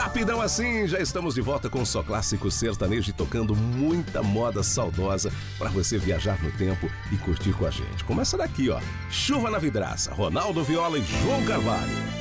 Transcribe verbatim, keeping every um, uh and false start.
Rapidão assim, já estamos de volta com o Só Clássico Sertanejo e tocando muita moda saudosa para você viajar no tempo e curtir com a gente. Começa daqui, ó. Chuva na Vidraça, Ronaldo Viola e João Carvalho.